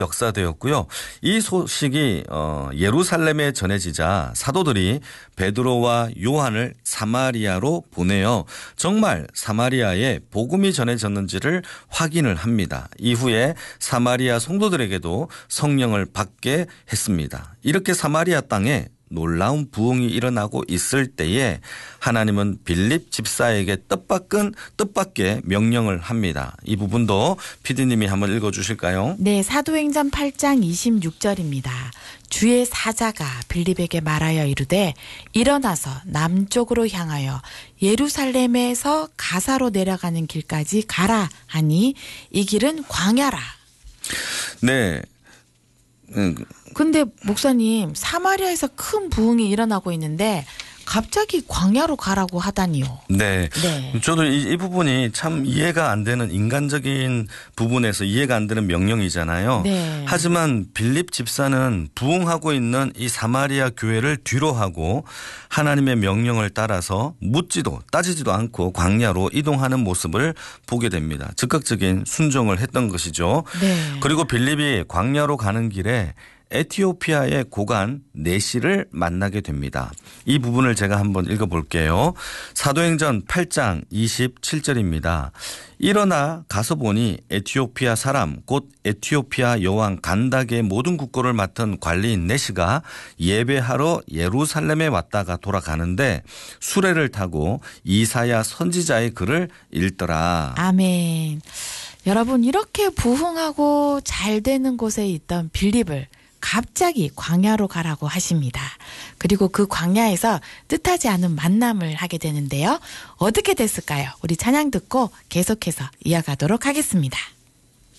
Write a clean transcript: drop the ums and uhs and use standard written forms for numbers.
역사되었고요. 이 소식이 예루살렘에 전해지자 사도들이 베드로와 요한을 사마리아로 보내어 정말 사마리아에 복음이 전해졌는지를 확인을 합니다. 이후에 사마리아 성도들에게도 성령을 받게 했습니다. 이렇게 사마리아 땅에 놀라운 부흥이 일어나고 있을 때에 하나님은 빌립 집사에게 뜻밖의 명령을 합니다. 이 부분도 PD님이 한번 읽어주실까요? 네, 사도행전 8장 26절입니다. 주의 사자가 빌립에게 말하여 이르되 일어나서 남쪽으로 향하여 예루살렘에서 가사로 내려가는 길까지 가라 하니 이 길은 광야라. 네. 근데 목사님, 사마리아에서 큰 부흥이 일어나고 있는데 갑자기 광야로 가라고 하다니요. 네. 저도 이 부분이 참 이해가 안 되는 인간적인 부분에서 이해가 안 되는 명령이잖아요. 네. 하지만 빌립 집사는 부흥하고 있는 이 사마리아 교회를 뒤로 하고 하나님의 명령을 따라서 묻지도 따지지도 않고 광야로 이동하는 모습을 보게 됩니다. 즉각적인 순종을 했던 것이죠. 네. 그리고 빌립이 광야로 가는 길에 에티오피아의 고관 네시를 만나게 됩니다. 이 부분을 제가 한번 읽어볼게요. 사도행전 8장 27절입니다. 일어나 가서 보니 에티오피아 사람 곧 에티오피아 여왕 간닥의 모든 국고를 맡은 관리인 네시가 예배하러 예루살렘에 왔다가 돌아가는데 수레를 타고 이사야 선지자의 글을 읽더라. 아멘. 여러분, 이렇게 부흥하고 잘 되는 곳에 있던 빌립을 갑자기 광야로 가라고 하십니다. 그리고 그 광야에서 뜻하지 않은 만남을 하게 되는데요. 어떻게 됐을까요? 우리 찬양 듣고 계속해서 이어가도록 하겠습니다.